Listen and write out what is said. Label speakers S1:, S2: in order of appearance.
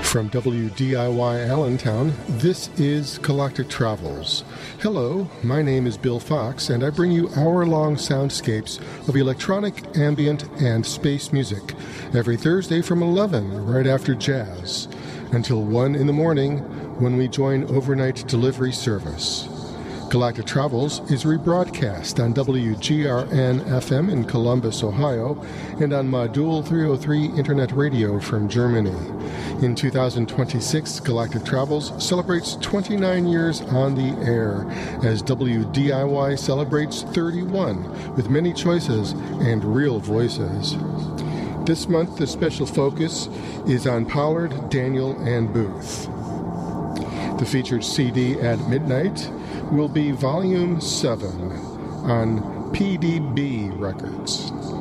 S1: From WDIY Allentown, this is Galactic Travels. Hello, my name is Bill Fox, and I bring you hour-long soundscapes of electronic, ambient, and space music every Thursday from 11, right after jazz, until 1 in the morning when we join overnight delivery service. Galactic Travels is rebroadcast on WGRN-FM in Columbus, Ohio, and on Modul 303 Internet Radio from Germany. In 2026, Galactic Travels celebrates 29 years on the air, as WDIY celebrates 31, with many choices and real voices. This month, the special focus is on Pollard, Daniel, and Booth. The featured CD at midnight will be Volume 7 on PDB Records.